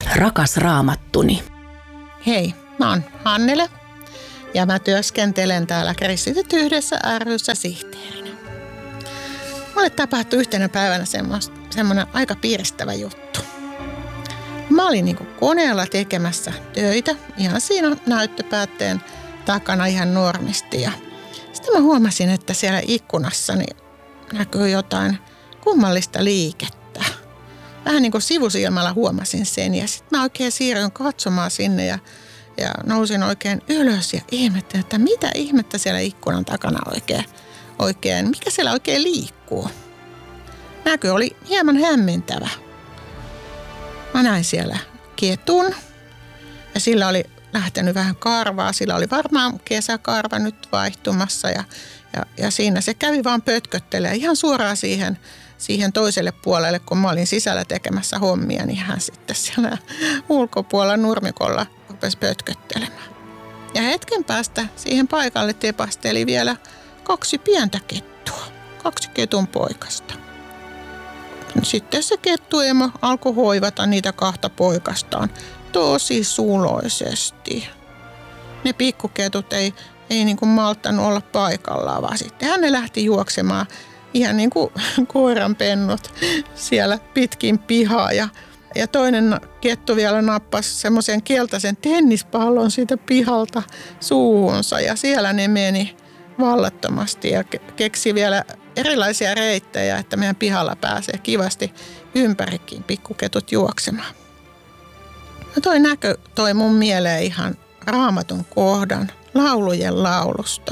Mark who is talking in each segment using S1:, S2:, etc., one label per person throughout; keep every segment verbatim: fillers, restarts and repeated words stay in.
S1: Rakas Raamattuni.
S2: Hei, mä oon Hannele ja mä työskentelen täällä Kristityt yhdessä ry:ssä sihteerinä. Mulle tapahtui yhtenä päivänä semmoinen aika piiristävä juttu. Mä olin niinku koneella tekemässä töitä ihan siinä näyttöpäätteen takana ihan normisti. Ja sitten mä huomasin, että siellä ikkunassani näkyy jotain kummallista liikettä. Vähän niin kuin sivusilmällä huomasin sen ja sitten mä oikein siirryin katsomaan sinne ja, ja nousin oikein ylös ja ihmettelin, että mitä ihmettä siellä ikkunan takana oikein, oikein mikä siellä oikein liikkuu. Näkö oli hieman hämmentävä. Mä näin siellä ketun ja sillä oli lähtenyt vähän karvaa. Sillä oli varmaan kesäkarva nyt vaihtumassa ja, ja, ja siinä se kävi vaan pötköttelemään ihan suoraan siihen, siihen toiselle puolelle, kun mä olin sisällä tekemässä hommia, niin hän sitten siellä ulkopuolella nurmikolla rupesi pötköttelemään. Ja hetken päästä siihen paikalle tepasteli vielä kaksi pientä kettua, kaksi ketun poikasta. Sitten se kettuemo alkoi hoivata niitä kahta poikastaan tosi suloisesti. Ne pikkuketut ei, ei niin kuin malttanut olla paikallaan, vaan sitten hän ne lähti juoksemaan ihan niin kuin koiranpennut siellä pitkin pihaa. Ja, ja toinen kettu vielä nappasi semmoisen keltaisen tennispallon siitä pihalta suuhunsa. Ja siellä ne meni vallattomasti ja keksi vielä erilaisia reittejä, että meidän pihalla pääsee kivasti ympärikin pikkuketut juoksemaan. No toi näkö toi mun mieleen ihan Raamatun kohdan laulujen laulusta.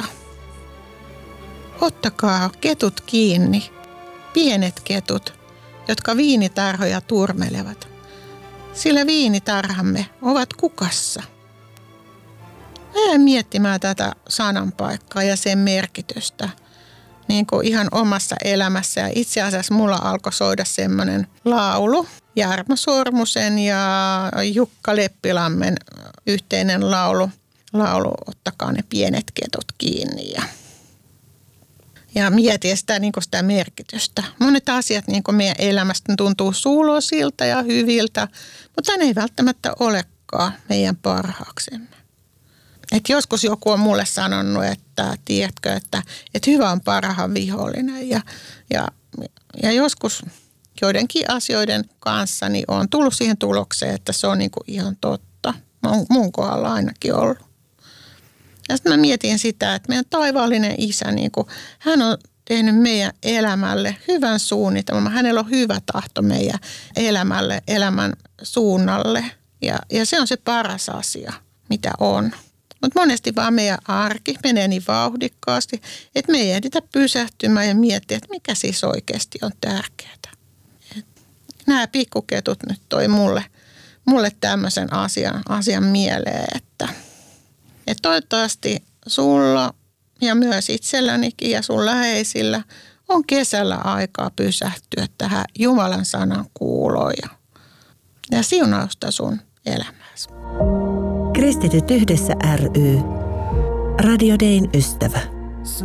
S2: Ottakaa ketut kiinni, pienet ketut, jotka viinitarhoja turmelevat, sillä viinitarhamme ovat kukassa. Mä jäin miettimään tätä sananpaikkaa ja sen merkitystä niin kuin ihan omassa elämässä. Ja itse asiassa mulla alkoi soida semmoinen laulu, Jarmo Sormusen ja Jukka Leppilammen yhteinen laulu, laulu Ottakaa ne pienet ketut kiinni. Ja Ja mietin sitä, niin sitä merkitystä. Monet asiat niin meidän elämästä tuntuu sulosilta ja hyviltä, mutta ne ei välttämättä olekaan meidän parhaaksemme. Et joskus joku on mulle sanonut, että tiedätkö, että, että hyvä on parhaan vihollinen. Ja, ja, ja joskus joidenkin asioiden kanssa niin on tullut siihen tulokseen, että se on niin ihan totta. Mun, mun kohdalla ainakin ollut. Ja sitten mä mietin sitä, että meidän taivaallinen isä, niin kuin, hän on tehnyt meidän elämälle hyvän suunnitelman. Hänellä on hyvä tahto meidän elämälle, elämän suunnalle. Ja, ja se on se paras asia, mitä on. Mutta monesti vaan meidän arki menee niin vauhdikkaasti, että me ei ehditä pysähtymään ja miettiä, että mikä siis oikeasti on tärkeää. Et nämä pikkuketut nyt toi mulle, mulle tämmöisen asian, asian mieleen, että Et toivottavasti sulla ja myös itsellänikin ja sun läheisillä on kesällä aikaa pysähtyä tähän Jumalan sanan kuuloon ja, ja siunausta sun elämääsi.
S1: Kristityt yhdessä ry. Radio Dayn ystävä.